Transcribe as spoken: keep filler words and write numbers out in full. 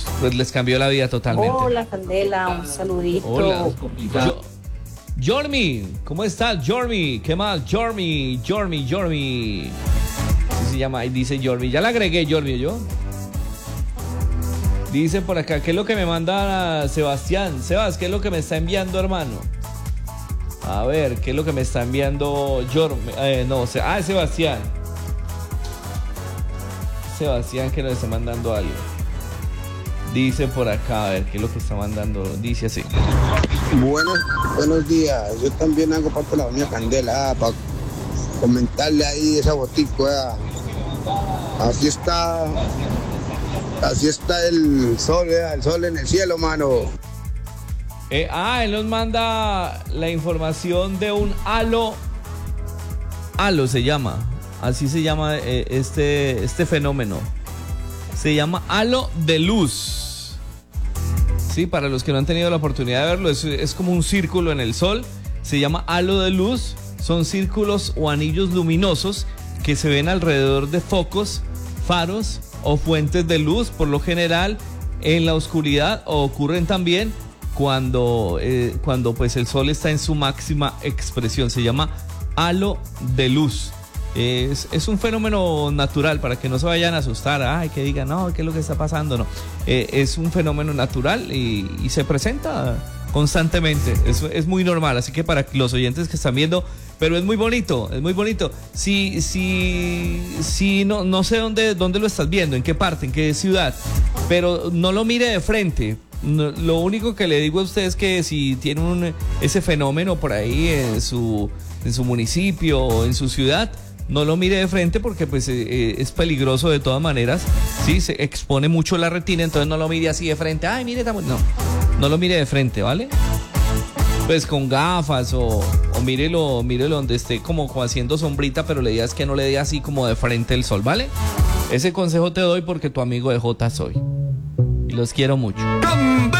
pues les cambió la vida totalmente. Hola, Candela, un saludito. Hola. Yo, Jormi, ¿cómo estás, Jormi? ¿Qué más? Jormi, Jormi, Jormi. Así se llama, ahí dice Jormi. Ya la agregué, Jormi, yo. Dice por acá, ¿qué es lo que me manda Sebastián? Sebas, ¿qué es lo que me está enviando, hermano? A ver, ¿qué es lo que me está enviando Jormi? Eh, no, se, ah, Sebastián. Sebastián que nos está mandando algo. Dice por acá, a ver, ¿qué es lo que está mandando? Dice así. Buenos, buenos días. Yo también hago parte de la doña Candela, ah, para comentarle ahí esa botico. Ah. Así está, así está el sol, eh, el sol en el cielo, mano. Eh, ah, él nos manda la información de un halo. Halo se llama. Así se llama eh, este, este fenómeno. Se llama halo de luz. Sí, para los que no han tenido la oportunidad de verlo, es, es como un círculo en el sol. Se llama halo de luz. Son círculos o anillos luminosos que se ven alrededor de focos, faros o fuentes de luz. Por lo general en la oscuridad, o ocurren también cuando, eh, cuando pues el sol está en su máxima expresión. Se llama halo de luz. Es, es un fenómeno natural, para que no se vayan a asustar, ay, que digan, no, ¿qué es lo que está pasando? No, eh, es un fenómeno natural y, y se presenta constantemente, es, es muy normal, así que para los oyentes que están viendo, pero es muy bonito, es muy bonito. Si, si, si no, no sé dónde, dónde lo estás viendo, en qué parte, en qué ciudad, pero no lo mire de frente. No, lo único que le digo a usted es que si tiene un, ese fenómeno por ahí en su, en su municipio o en su ciudad, no lo mire de frente porque pues eh, es peligroso de todas maneras, sí, se expone mucho la retina, entonces no lo mire así de frente, ay, mire, no, no lo mire de frente, ¿vale? Pues con gafas o, o mírelo, mírelo donde esté como, como haciendo sombrita, pero le digas que no le dé así como de frente el sol, ¿vale? Ese consejo te doy porque tu amigo de J soy y los quiero mucho.